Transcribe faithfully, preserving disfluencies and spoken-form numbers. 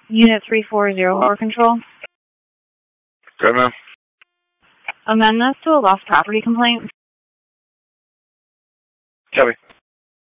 Unit three four zero, Or Control. Good, ma'am. Amend this to a lost property complaint. Copy.